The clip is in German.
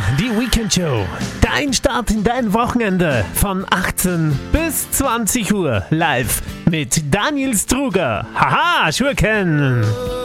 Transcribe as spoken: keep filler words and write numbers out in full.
die Weekend Show. Dein Start in dein Wochenende von achtzehn bis zwanzig Uhr live mit Daniel Struger. Haha, Schurken!